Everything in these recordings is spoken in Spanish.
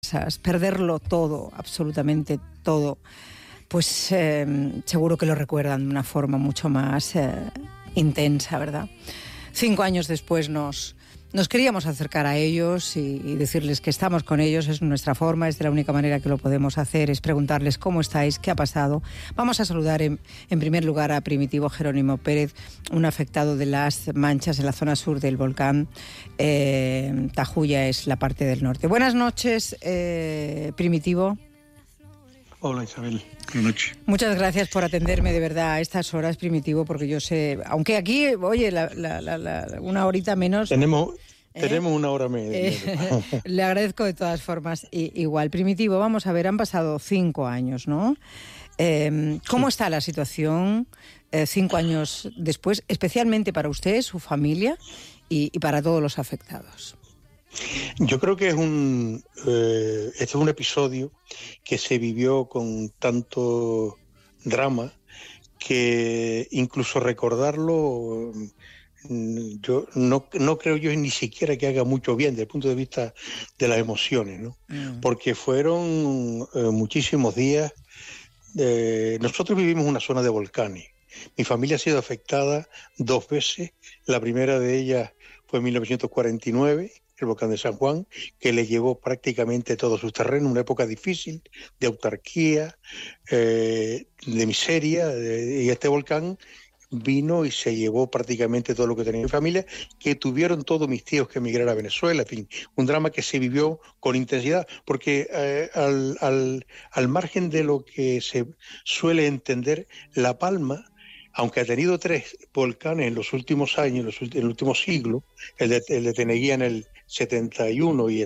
perderlo todo, absolutamente todo, pues seguro que lo recuerdan de una forma mucho más intensa, ¿verdad? 5 años después nos queríamos acercar a ellos y decirles que estamos con ellos, es nuestra forma, es de la única manera que lo podemos hacer, es preguntarles cómo estáis, qué ha pasado. Vamos a saludar en primer lugar a Primitivo Jerónimo Pérez, un afectado de las manchas en la zona sur del volcán. Tajuya es la parte del norte. Buenas noches, Primitivo. Hola Isabel, buenas noches. Muchas gracias por atenderme de verdad a estas horas, Primitivo, porque yo sé, aunque aquí, oye, una horita menos... Tenemos una hora menos. Le agradezco de todas formas. Igual, Primitivo, vamos a ver, han pasado 5 años, ¿no? ¿Cómo está la situación 5 años después, especialmente para usted, su familia y para todos los afectados? Yo creo que este es un episodio que se vivió con tanto drama que incluso recordarlo, yo no creo yo ni siquiera que haga mucho bien desde el punto de vista de las emociones, ¿no? Porque fueron muchísimos días. Nosotros vivimos en una zona de volcanes. Mi familia ha sido afectada 2 veces. La primera de ellas fue en 1949, el volcán de San Juan, que le llevó prácticamente todos sus terrenos, una época difícil de autarquía, de miseria, y este volcán vino y se llevó prácticamente todo lo que tenía mi familia, que tuvieron todos mis tíos que emigraron a Venezuela, en fin, un drama que se vivió con intensidad, porque al margen de lo que se suele entender, La Palma, aunque ha tenido 3 volcanes en los últimos años, en el último siglo, el de Teneguía en el 71 y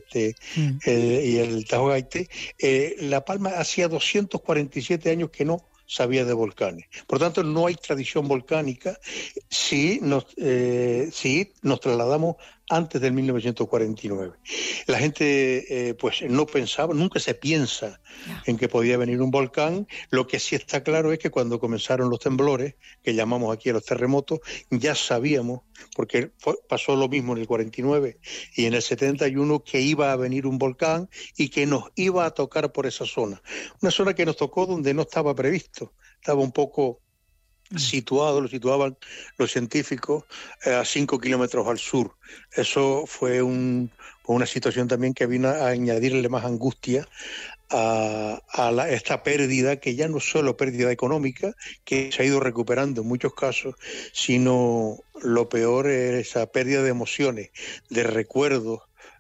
el Tajo Gaite, La Palma hacía 247 años que no sabía de volcanes. Por tanto, no hay tradición volcánica. Sí nos trasladamos antes del 1949. La gente pues no pensaba, nunca se piensa en que podía venir un volcán. Lo que sí está claro es que cuando comenzaron los temblores, que llamamos aquí a los terremotos, ya sabíamos, porque pasó lo mismo en el 49 y en el 71, que iba a venir un volcán y que nos iba a tocar por esa zona. Una zona que nos tocó donde no estaba previsto, estaba un poco lo situaban los científicos a 5 kilómetros al sur. Eso fue una situación también que vino a añadirle más angustia a esta pérdida, que ya no es solo pérdida económica, que se ha ido recuperando en muchos casos, sino lo peor es esa pérdida de emociones, de recuerdos.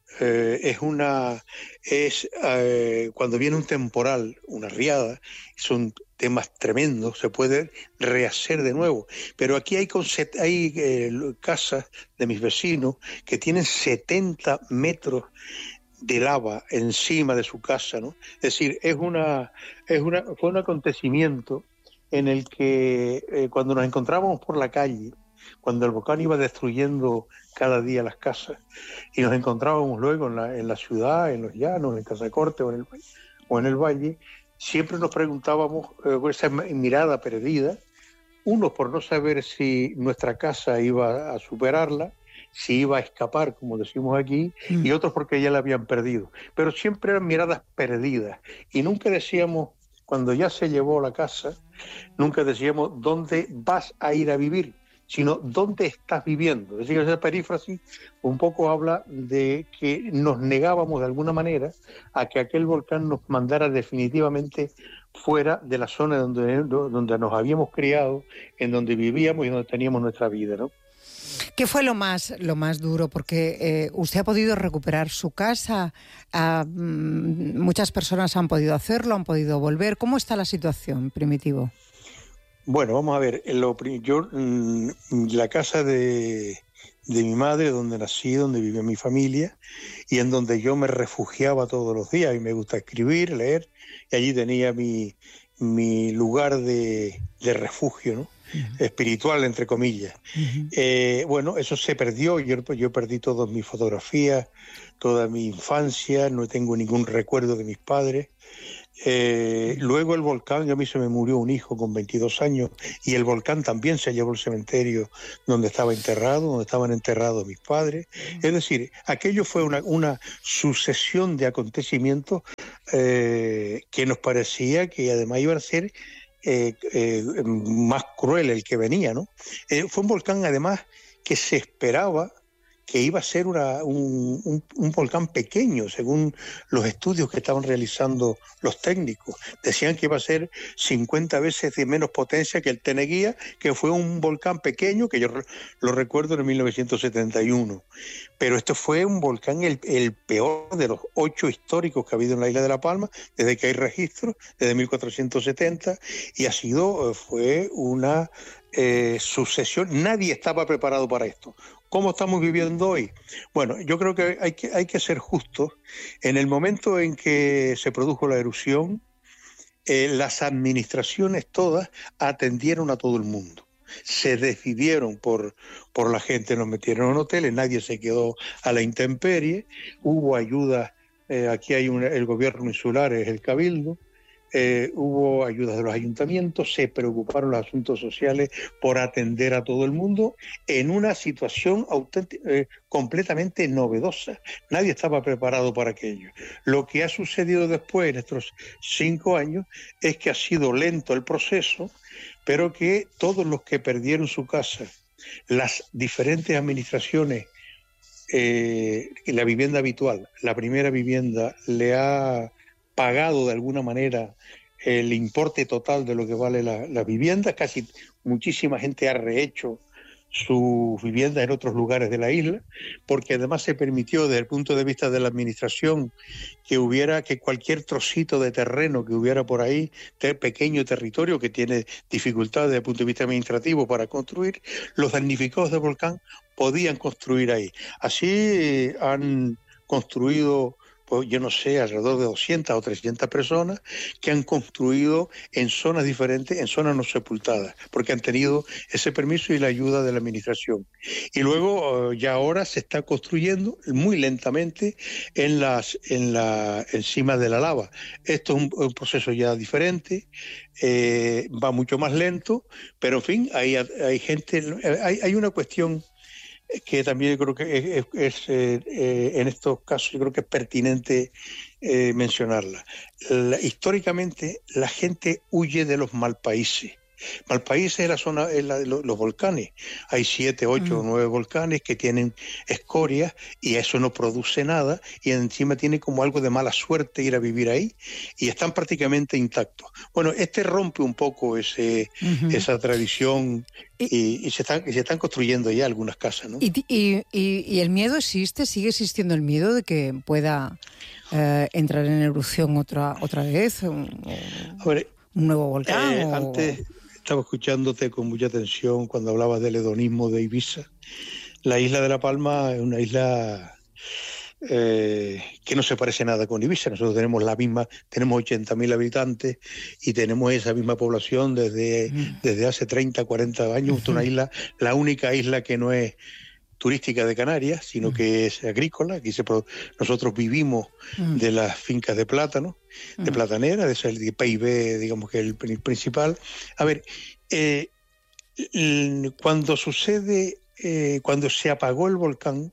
Cuando viene un temporal, una riada, son temas tremendos, se puede rehacer de nuevo. Pero aquí hay casas de mis vecinos que tienen 70 metros de lava encima de su casa, ¿no? Es decir, fue un acontecimiento en el que cuando nos encontrábamos por la calle, cuando el volcán iba destruyendo cada día las casas, y nos encontrábamos luego en la ciudad, en los llanos, en Casacorte o en el valle, siempre nos preguntábamos con esa mirada perdida, unos por no saber si nuestra casa iba a superarla, si iba a escapar, como decimos aquí, y otros porque ya la habían perdido. Pero siempre eran miradas perdidas, y nunca decíamos, cuando ya se llevó la casa, nunca decíamos dónde vas a ir a vivir, sino dónde estás viviendo. Es decir, esa perífrasis un poco habla de que nos negábamos de alguna manera a que aquel volcán nos mandara definitivamente fuera de la zona donde nos habíamos criado, en donde vivíamos y donde teníamos nuestra vida, ¿no? ¿Qué fue lo más duro? Porque usted ha podido recuperar su casa, muchas personas han podido hacerlo, han podido volver. ¿Cómo está la situación, Primitivo? Bueno, vamos a ver. La casa de mi madre, donde nací, donde vivía mi familia y en donde yo me refugiaba todos los días. Y me gusta escribir, leer, y allí tenía mi lugar de refugio, ¿no? Espiritual, entre comillas. Bueno, eso se perdió. Yo perdí todas mis fotografías, toda mi infancia, no tengo ningún recuerdo de mis padres. Luego el volcán, a mí se me murió un hijo con 22 años y el volcán también se llevó al cementerio donde estaba enterrado, donde estaban enterrados mis padres. Es decir, aquello fue una sucesión de acontecimientos que nos parecía que además iba a ser más cruel el que venía, ¿no? Fue un volcán además que se esperaba que iba a ser un volcán pequeño, según los estudios que estaban realizando los técnicos. Decían que iba a ser 50 veces de menos potencia que el Teneguía, que fue un volcán pequeño, que yo lo recuerdo en 1971. Pero esto fue un volcán el peor de los 8 históricos que ha habido en la isla de La Palma, desde que hay registros, desde 1470, y fue una sucesión. Nadie estaba preparado para esto. ¿Cómo estamos viviendo hoy? Bueno, yo creo que hay que ser justos. En el momento en que se produjo la erupción, las administraciones todas atendieron a todo el mundo. Se decidieron por la gente, nos metieron en hoteles, nadie se quedó a la intemperie, hubo ayuda, aquí hay el gobierno insular, es el Cabildo, hubo ayudas de los ayuntamientos, se preocuparon los asuntos sociales por atender a todo el mundo en una situación completamente novedosa. Nadie estaba preparado para aquello. Lo que ha sucedido después en estos 5 años es que ha sido lento el proceso, pero que todos los que perdieron su casa, las diferentes administraciones, la vivienda habitual, la primera vivienda le ha pagado de alguna manera el importe total de lo que vale la vivienda. Casi muchísima gente ha rehecho sus viviendas en otros lugares de la isla, porque además se permitió desde el punto de vista de la administración que cualquier trocito de terreno que hubiera por ahí, pequeño territorio que tiene dificultades desde el punto de vista administrativo para construir, los damnificados del volcán podían construir ahí. Así han construido, pues yo no sé, alrededor de 200 o 300 personas que han construido en zonas diferentes, en zonas no sepultadas, porque han tenido ese permiso y la ayuda de la administración. Y luego ya ahora se está construyendo muy lentamente encima de la lava. Esto es un proceso ya diferente, va mucho más lento, pero en fin, hay gente, hay una cuestión que también yo creo que en estos casos yo creo que es pertinente mencionarla. Históricamente la gente huye de los malpaíses. Malpaíses es la zona, los volcanes. Hay 7, 8 o 9 volcanes que tienen escorias y eso no produce nada y encima tiene como algo de mala suerte ir a vivir ahí y están prácticamente intactos. Bueno, rompe un poco esa tradición y se están construyendo ya algunas casas, ¿no? ¿Y el miedo existe? ¿Sigue existiendo el miedo de que pueda entrar en erupción otra vez? ¿Un nuevo volcán? Antes estaba escuchándote con mucha atención cuando hablabas del hedonismo de Ibiza. La isla de La Palma es una isla que no se parece nada con Ibiza. Nosotros tenemos 80.000 habitantes y tenemos esa misma población desde hace 30, 40 años. Es una isla, la única isla que no es turística de Canarias, sino que es agrícola. Aquí nosotros vivimos de las fincas de plátano, de platanera, de ese PIB, digamos que es el principal. A ver, cuando se apagó el volcán,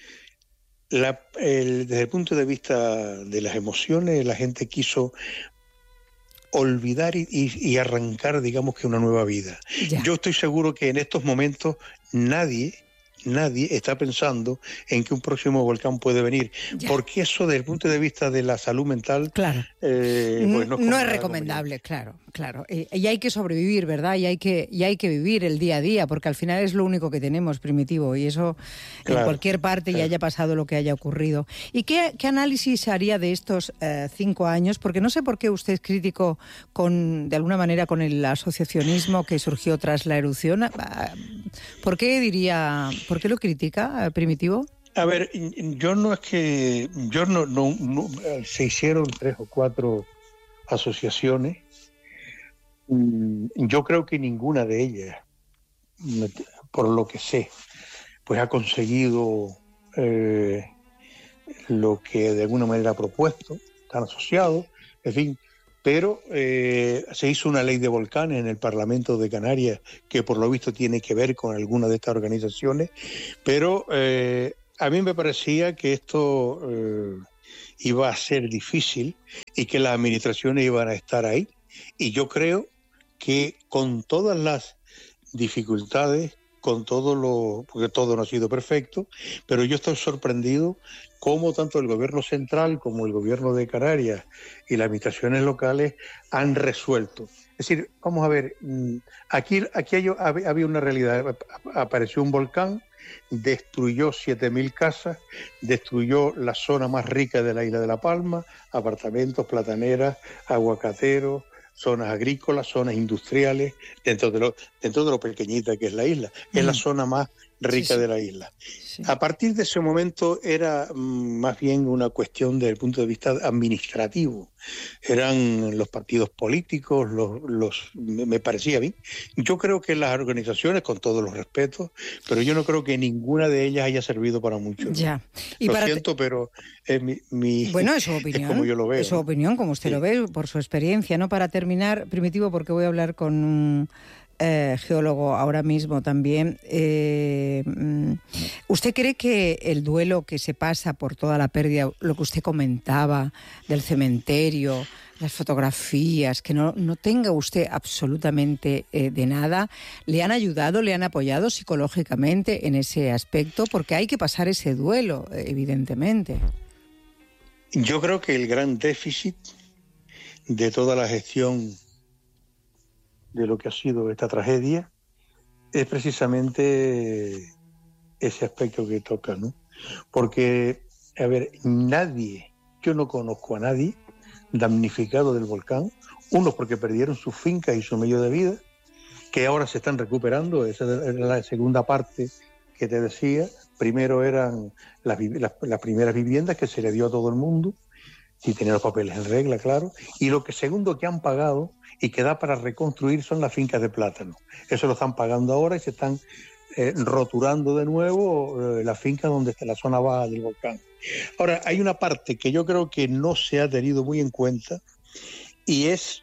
desde el punto de vista de las emociones, la gente quiso olvidar y arrancar, digamos que una nueva vida. Ya. Yo estoy seguro que en estos momentos nadie está pensando en que un próximo volcán puede venir, porque eso desde el punto de vista de la salud mental, claro, pues no es recomendable, claro. Y hay que sobrevivir, ¿verdad? Y hay que vivir el día a día, porque al final es lo único que tenemos, Primitivo, y eso en cualquier parte y haya pasado lo que haya ocurrido. ¿Y qué análisis haría de estos 5 años? Porque no sé por qué usted es crítico de alguna manera con el asociacionismo que surgió tras la erupción. ¿Por qué lo critica, Primitivo? A ver, se hicieron 3 o 4 asociaciones. Yo creo que ninguna de ellas, por lo que sé, pues ha conseguido lo que de alguna manera ha propuesto. Están asociados, en fin, pero se hizo una ley de volcanes en el Parlamento de Canarias que por lo visto tiene que ver con alguna de estas organizaciones, pero a mí me parecía que esto iba a ser difícil y que las administraciones iban a estar ahí, y yo creo que con todas las dificultades, con porque todo no ha sido perfecto, pero yo estoy sorprendido cómo tanto el gobierno central como el gobierno de Canarias y las administraciones locales han resuelto. Es decir, vamos a ver, aquí había una realidad. Apareció un volcán, destruyó 7.000 casas, destruyó la zona más rica de la isla de La Palma, apartamentos, plataneras, aguacateros, zonas agrícolas, zonas industriales, dentro de lo pequeñita que es la isla. Es la zona más rica de la isla. Sí. A partir de ese momento era más bien una cuestión desde el punto de vista administrativo. Eran los partidos políticos, me parecía a mí. Yo creo que las organizaciones, con todos los respetos, pero yo no creo que ninguna de ellas haya servido para mucho, ¿no? Ya. Y lo siento, pero es bueno, es su opinión. Es como yo lo veo. Es su opinión, como usted lo ve, por su experiencia, ¿no? Para terminar, Primitivo, porque voy a hablar con un geólogo ahora mismo también. ¿Usted cree que el duelo que se pasa por toda la pérdida, lo que usted comentaba del cementerio, las fotografías, que no tenga usted absolutamente de nada, le han ayudado, le han apoyado psicológicamente en ese aspecto? Porque hay que pasar ese duelo, evidentemente. Yo creo que el gran déficit de toda la gestión de lo que ha sido esta tragedia es precisamente ese aspecto que toca, ¿no? Porque, a ver, yo no conozco a nadie damnificado del volcán, unos porque perdieron sus fincas y su medio de vida, que ahora se están recuperando. Esa es la segunda parte que te decía. Primero eran las primeras viviendas que se le dio a todo el mundo, si tenía los papeles en regla, claro, y lo que segundo que han pagado y que da para reconstruir son las fincas de plátano. Eso lo están pagando ahora y se están roturando de nuevo las fincas donde está la zona baja del volcán. Ahora, hay una parte que yo creo que no se ha tenido muy en cuenta, y es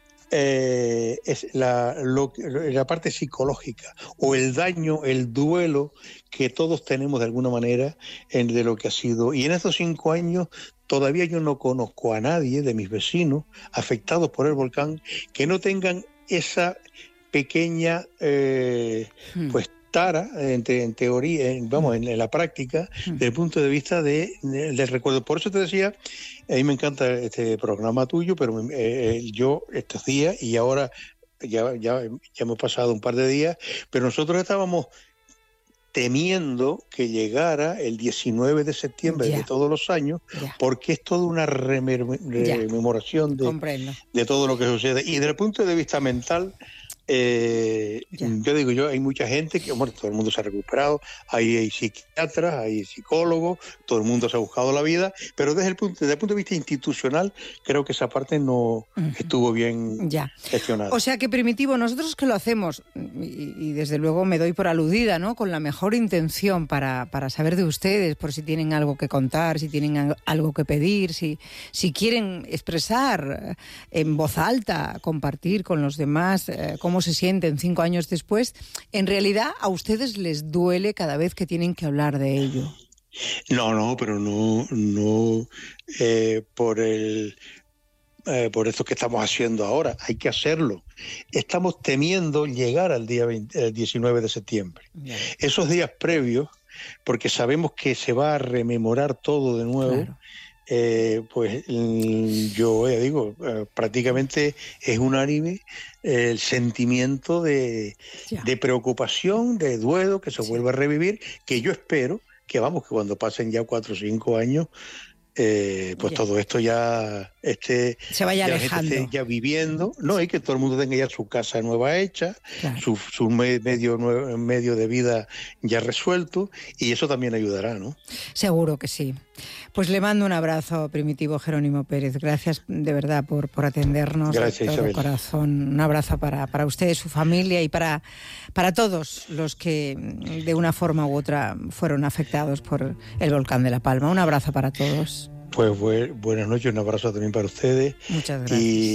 la parte psicológica o el daño, el duelo que todos tenemos de alguna manera de lo que ha sido. Y en estos 5 años todavía yo no conozco a nadie de mis vecinos afectados por el volcán que no tengan esa pequeña pues tara en teoría, en la práctica, desde el punto de vista del recuerdo. Por eso te decía, a mí me encanta este programa tuyo, pero yo estos días, y ahora ya hemos pasado un par de días, pero nosotros estábamos temiendo que llegara el 19 de septiembre de todos los años, porque es toda una rememoración de todo lo que sucede. Y desde el punto de vista mental, hay mucha gente que, todo el mundo se ha recuperado, hay psiquiatras, hay psicólogos, todo el mundo se ha buscado la vida, pero desde el punto de vista institucional creo que esa parte no estuvo bien gestionada. O sea que, Primitivo, nosotros que lo hacemos, y desde luego me doy por aludida, ¿no?, con la mejor intención para saber de ustedes, por si tienen algo que contar, si tienen algo que pedir, si quieren expresar en voz alta, compartir con los demás cómo se sienten 5 años después. En realidad, a ustedes les duele cada vez que tienen que hablar de ello. No, pero no por esto que estamos haciendo ahora. Hay que hacerlo. Estamos temiendo llegar al día 19 de septiembre. Esos días previos, porque sabemos que se va a rememorar todo de nuevo. Claro. Pues yo digo, prácticamente es unánime el sentimiento de preocupación, de duelo, que se vuelva a revivir, que yo espero que cuando pasen ya 4 o 5 años, pues todo esto ya se vaya alejando, esté ya viviendo, ¿no? Y que todo el mundo tenga ya su casa nueva hecha, su medio de vida ya resuelto, y eso también ayudará, ¿no? Seguro que sí. Pues le mando un abrazo, Primitivo Jerónimo Pérez. Gracias de verdad por atendernos. Gracias, de todo Isabel. Corazón. Un abrazo para usted, su familia y para todos los que de una forma u otra fueron afectados por el volcán de La Palma. Un abrazo para todos. Pues buenas noches, un abrazo también para ustedes. Muchas gracias.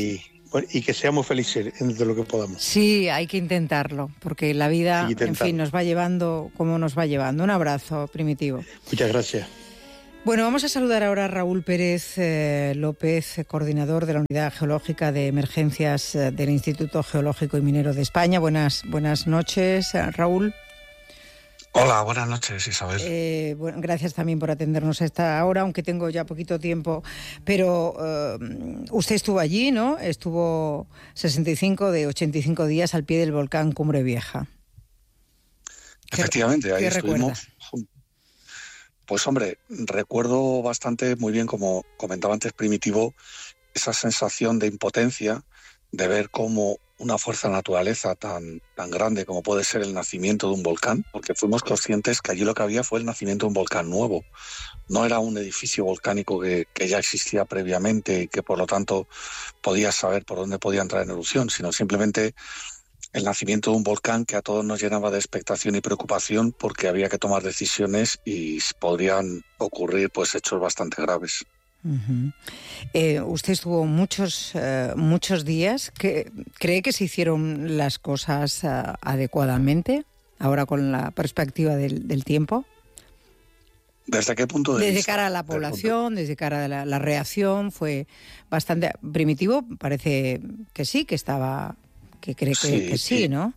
Bueno, y que seamos felices de lo que podamos. Sí, hay que intentarlo, porque la vida, en fin, nos va llevando como nos va llevando. Un abrazo, Primitivo. Muchas gracias. Bueno, vamos a saludar ahora a Raúl Pérez López, coordinador de la Unidad Geológica de Emergencias del Instituto Geológico y Minero de España. Buenas noches, Raúl. Hola, buenas noches, Isabel. Bueno, gracias también por atendernos a esta hora, aunque tengo ya poquito tiempo. Pero usted estuvo allí, ¿no? Estuvo 65 de 85 días al pie del volcán Cumbre Vieja. Efectivamente, ahí estuvimos. ¿Recuerda? Pues hombre, recuerdo bastante muy bien, como comentaba antes Primitivo, esa sensación de impotencia, de ver cómo una fuerza de naturaleza tan grande como puede ser el nacimiento de un volcán, porque fuimos conscientes que allí lo que había fue el nacimiento de un volcán nuevo. No era un edificio volcánico que ya existía previamente y que por lo tanto podía saber por dónde podía entrar en erupción, sino simplemente el nacimiento de un volcán que a todos nos llenaba de expectación y preocupación, porque había que tomar decisiones y podrían ocurrir pues hechos bastante graves. Usted estuvo muchos días. ¿Cree que se hicieron las cosas adecuadamente ahora con la perspectiva del tiempo? ¿Desde qué punto de vista? Desde cara a la población, desde cara a la reacción, fue bastante Primitivo. Parece que sí, que cree que sí, ¿no?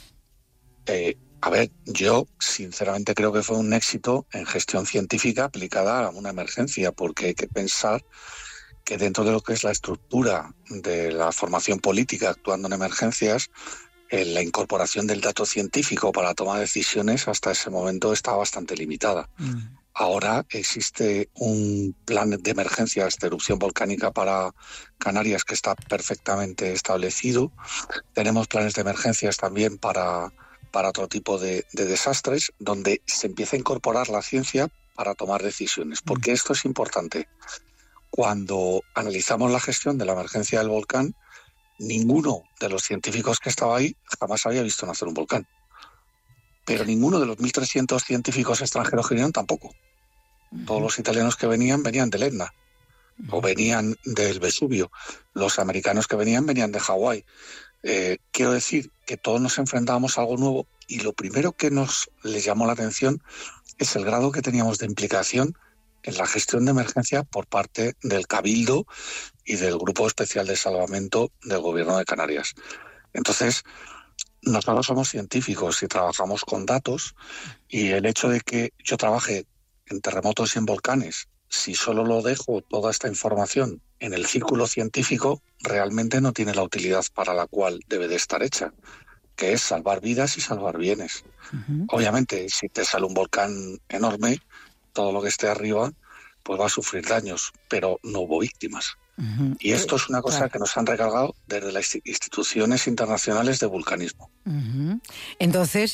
A ver, yo sinceramente creo que fue un éxito en gestión científica aplicada a una emergencia, porque hay que pensar que dentro de lo que es la estructura de la formación política actuando en emergencias, la incorporación del dato científico para la toma de decisiones hasta ese momento estaba bastante limitada. Ahora existe un plan de emergencias de erupción volcánica para Canarias que está perfectamente establecido. Tenemos planes de emergencias también para otro tipo de desastres, donde se empieza a incorporar la ciencia para tomar decisiones. Porque esto es importante. Cuando analizamos la gestión de la emergencia del volcán, ninguno de los científicos que estaba ahí jamás había visto nacer un volcán. Pero ninguno de los 1.300 científicos extranjeros que vinieron tampoco. Todos los italianos que venían del Etna o venían del Vesubio. Los americanos que venían de Hawái. Quiero decir que todos nos enfrentábamos a algo nuevo y lo primero que les llamó la atención es el grado que teníamos de implicación en la gestión de emergencia por parte del Cabildo y del Grupo Especial de Salvamento del Gobierno de Canarias. Entonces, nosotros somos científicos y trabajamos con datos, y el hecho de que yo trabaje en terremotos y en volcanes, si solo lo dejo toda esta información en el círculo científico, realmente no tiene la utilidad para la cual debe de estar hecha, que es salvar vidas y salvar bienes. Obviamente, si te sale un volcán enorme, todo lo que esté arriba pues va a sufrir daños, pero no hubo víctimas. Y esto es una cosa que nos han recargado desde las instituciones internacionales de vulcanismo. Entonces,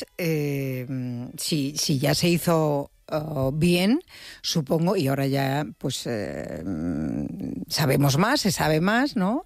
si ya se hizo bien, supongo, y ahora ya pues sabemos más, se sabe más, ¿no?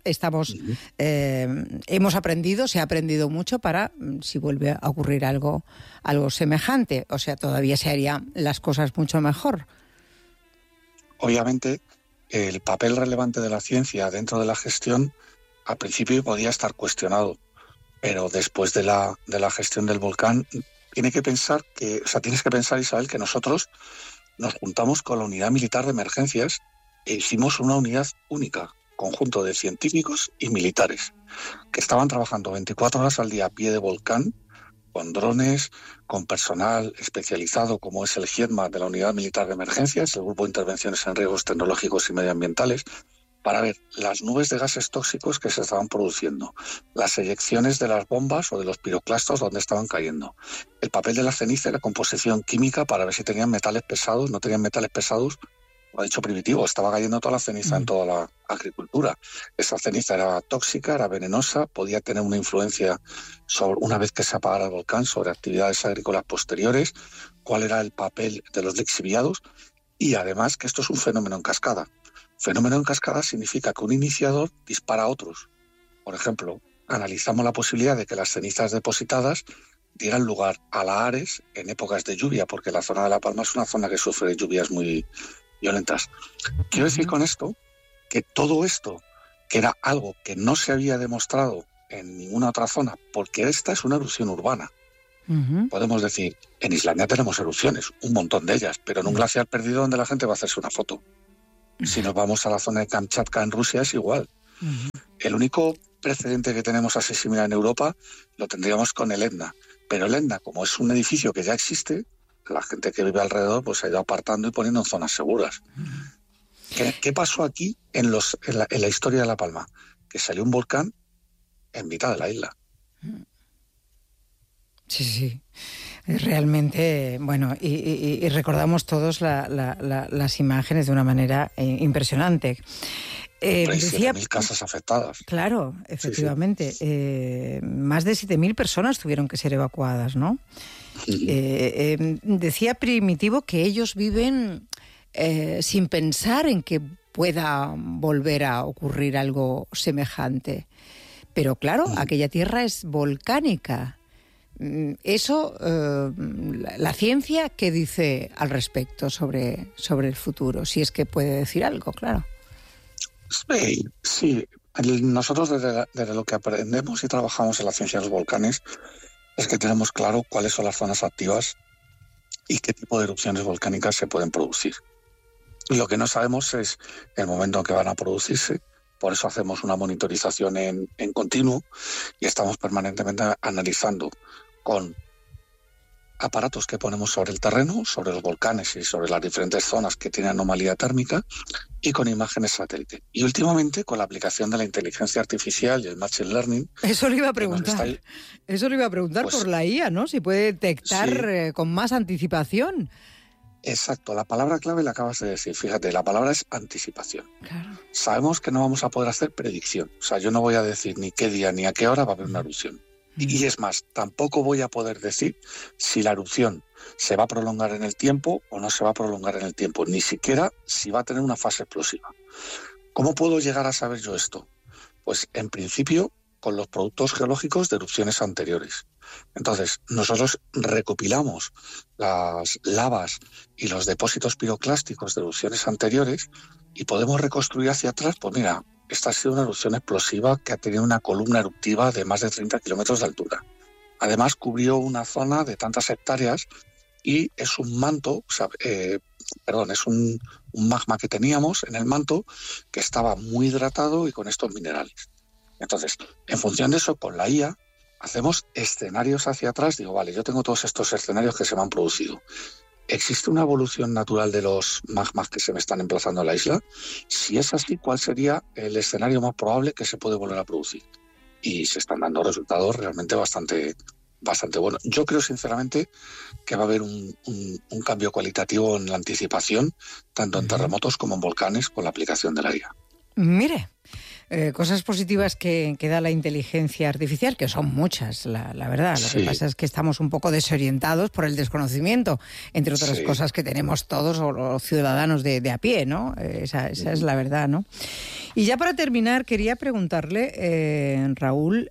Hemos aprendido, se ha aprendido mucho para si vuelve a ocurrir algo semejante. O sea, todavía se harían las cosas mucho mejor. Obviamente, el papel relevante de la ciencia dentro de la gestión al principio podía estar cuestionado, pero después de la gestión del volcán tienes que pensar, Isabel, que nosotros nos juntamos con la unidad militar de emergencias e hicimos una unidad única, conjunto de científicos y militares, que estaban trabajando 24 horas al día a pie de volcán, con drones, con personal especializado como es el GIEDMA de la Unidad Militar de Emergencias, el Grupo de Intervenciones en Riesgos Tecnológicos y Medioambientales, para ver las nubes de gases tóxicos que se estaban produciendo, las eyecciones de las bombas o de los piroclastos donde estaban cayendo, el papel de la ceniza y la composición química para ver si tenían metales pesados, no tenían metales pesados. Lo ha dicho Primitivo, estaba cayendo toda la ceniza en toda la agricultura. Esa ceniza era tóxica, era venenosa, podía tener una influencia una vez que se apagara el volcán, sobre actividades agrícolas posteriores, cuál era el papel de los lixiviados, y además que esto es un fenómeno en cascada. Fenómeno en cascada significa que un iniciador dispara a otros. Por ejemplo, analizamos la posibilidad de que las cenizas depositadas dieran lugar a lahares en épocas de lluvia, porque la zona de La Palma es una zona que sufre lluvias muy violentas. Quiero decir con esto que todo esto que era algo que no se había demostrado en ninguna otra zona, porque esta es una erupción urbana. Podemos decir, en Islandia tenemos erupciones, un montón de ellas, pero en un glaciar perdido donde la gente va a hacerse una foto. Si nos vamos a la zona de Kamchatka en Rusia es igual. El único precedente que tenemos así similar en Europa lo tendríamos con el Etna. Pero el Etna, como es un edificio que ya existe, la gente que vive alrededor pues se ha ido apartando y poniendo en zonas seguras. ¿Qué pasó aquí en la historia de La Palma? Que salió un volcán en mitad de la isla. Sí. Realmente, bueno, y recordamos todos las imágenes de una manera impresionante. Decía 7.000 casas afectadas. Claro, efectivamente. Sí. Más de 7.000 personas tuvieron que ser evacuadas, ¿no? Decía Primitivo que ellos viven sin pensar en que pueda volver a ocurrir algo semejante. Pero claro, aquella tierra es volcánica. Eso, la ciencia, ¿qué dice al respecto sobre el futuro? Si es que puede decir algo, claro. Sí. Nosotros desde lo que aprendemos y trabajamos en la ciencia de los volcanes es que tenemos claro cuáles son las zonas activas y qué tipo de erupciones volcánicas se pueden producir. Lo que no sabemos es el momento en que van a producirse. Por eso hacemos una monitorización en continuo y estamos permanentemente analizando con aparatos que ponemos sobre el terreno, sobre los volcanes y sobre las diferentes zonas que tienen anomalía térmica, y con imágenes satélite. Y últimamente con la aplicación de la inteligencia artificial y el machine learning. Eso le iba a preguntar. Pues, por la IA, ¿no? Si puede detectar con más anticipación. Exacto, la palabra clave la acabas de decir. Fíjate, la palabra es anticipación. Claro. Sabemos que no vamos a poder hacer predicción. O sea, yo no voy a decir ni qué día ni a qué hora va a haber una erupción. Y es más, tampoco voy a poder decir si la erupción se va a prolongar en el tiempo o no se va a prolongar en el tiempo, ni siquiera si va a tener una fase explosiva. ¿Cómo puedo llegar a saber yo esto? Pues en principio con los productos geológicos de erupciones anteriores. Entonces, nosotros recopilamos las lavas y los depósitos piroclásticos de erupciones anteriores y podemos reconstruir hacia atrás, pues mira, esta ha sido una erupción explosiva que ha tenido una columna eruptiva de más de 30 kilómetros de altura. Además, cubrió una zona de tantas hectáreas y es un manto, es un magma que teníamos en el manto que estaba muy hidratado y con estos minerales. Entonces, en función de eso, con la IA, hacemos escenarios hacia atrás. Digo, vale, yo tengo todos estos escenarios que se me han producido. ¿Existe una evolución natural de los magmas que se me están emplazando a la isla? Si es así, ¿cuál sería el escenario más probable que se puede volver a producir? Y se están dando resultados realmente bastante buenos. Yo creo, sinceramente, que va a haber un cambio cualitativo en la anticipación, tanto en terremotos como en volcanes, con la aplicación de la IA. Mire, cosas positivas que da la inteligencia artificial, que son muchas, la verdad. Lo que pasa es que estamos un poco desorientados por el desconocimiento, entre otras cosas que tenemos todos los ciudadanos de a pie, ¿no? Esa es la verdad, ¿no? Y ya para terminar, quería preguntarle, Raúl,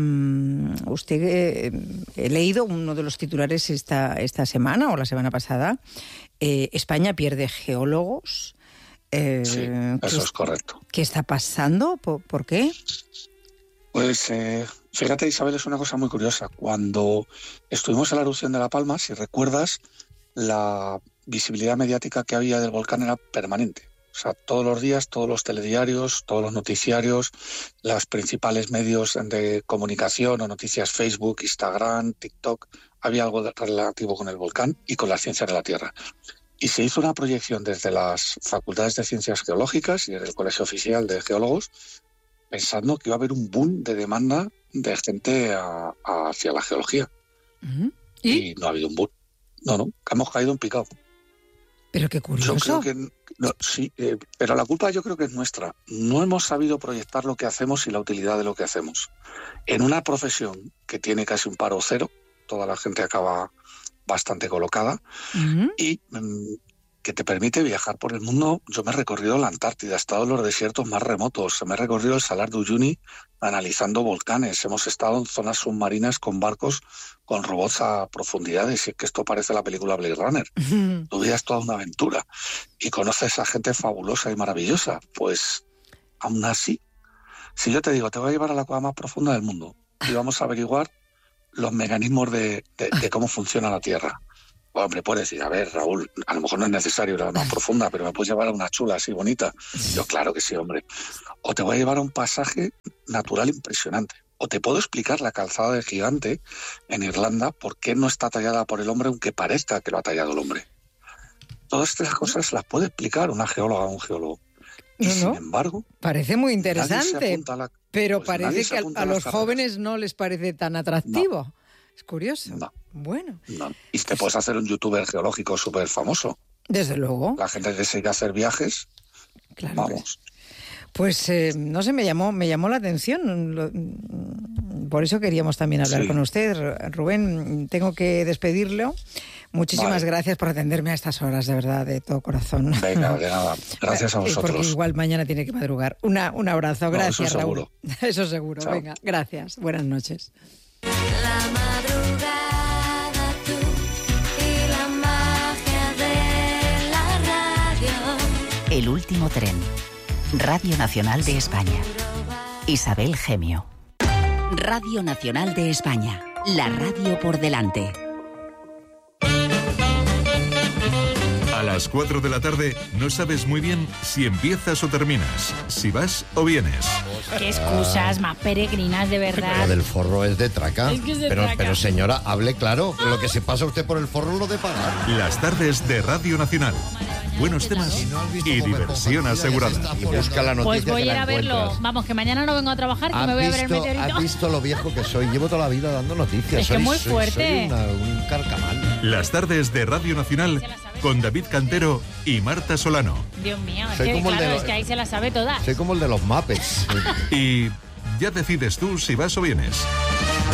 usted, he leído uno de los titulares esta semana o la semana pasada, España pierde geólogos. Sí, eso es correcto. ¿Qué está pasando? ¿Por qué? Pues fíjate, Isabel, es una cosa muy curiosa. Cuando estuvimos en la erupción de La Palma, si recuerdas, la visibilidad mediática que había del volcán era permanente. O sea, todos los días, todos los telediarios, todos los noticiarios, los principales medios de comunicación o noticias, Facebook, Instagram, TikTok, había algo relativo con el volcán y con las ciencias de la Tierra. Y se hizo una proyección desde las facultades de ciencias geológicas y desde el Colegio Oficial de Geólogos, pensando que iba a haber un boom de demanda de gente hacia la geología. Y no ha habido un boom. No, hemos caído en picado. Pero qué curioso. Yo creo que sí, pero la culpa yo creo que es nuestra. No hemos sabido proyectar lo que hacemos y la utilidad de lo que hacemos. En una profesión que tiene casi un paro cero, toda la gente acaba bastante colocada y que te permite viajar por el mundo. Yo me he recorrido la Antártida, he estado en los desiertos más remotos, me he recorrido el Salar de Uyuni analizando volcanes, hemos estado en zonas submarinas con barcos, con robots a profundidades, y es que esto parece la película Blade Runner. Tu vida es toda una aventura y conoces a gente fabulosa y maravillosa. Pues aún así Si yo te digo, te voy a llevar a la cueva más profunda del mundo y vamos a averiguar los mecanismos de cómo funciona la Tierra. Hombre, puedes decir, a ver, Raúl, a lo mejor no es necesario ir a la más profunda, pero me puedes llevar a una chula así bonita. Yo, claro que sí, hombre. O te voy a llevar a un pasaje natural impresionante. O te puedo explicar la calzada del gigante en Irlanda, por qué no está tallada por el hombre, aunque parezca que lo ha tallado el hombre. Todas estas cosas las puede explicar una geóloga o un geólogo. Y sin embargo... Parece muy interesante, pero pues parece que a los jóvenes no les parece tan atractivo. No. Es curioso. No. Bueno. No. Y te puedes hacer un youtuber geológico súper famoso. Desde luego. La gente que se quiere hacer viajes, claro, vamos. Pues no sé, me llamó la atención. Por eso queríamos también hablar con usted. Rubén, tengo que despedirlo. Muchísimas gracias por atenderme a estas horas, de verdad, de todo corazón. Venga, de nada. Gracias a vosotros. Porque igual mañana tiene que madrugar. Un abrazo. Gracias, eso Raúl. Seguro. Eso seguro. Chao. Venga, gracias. Buenas noches. La madrugada, tú y la magia de la radio. El último tren. Radio Nacional de España. Isabel Gemio. Radio Nacional de España. La radio por delante. A las 4 de la tarde no sabes muy bien si empiezas o terminas, si vas o vienes. Qué excusas más peregrinas, de verdad. Lo del forro es de traca. Es que es de pero, traca. pero señora, hable claro. Lo que se pasa usted por el forro lo de pagar. Las tardes de Radio Nacional. Buenos temas y diversión asegurada. Y busca la noticia. Pues voy que a ir la a verlo. encuentras. Vamos, que mañana no vengo a trabajar, que me voy a ver el meteorito. ¿Has visto lo viejo que soy? Llevo toda la vida dando noticias. Es que muy fuerte. Soy un carcamal. Las tardes de Radio Nacional con David Cantero y Marta Solano. Dios mío, es Soy que como el de claro, los- es que ahí se la sabe toda. Y ya decides tú si vas o vienes.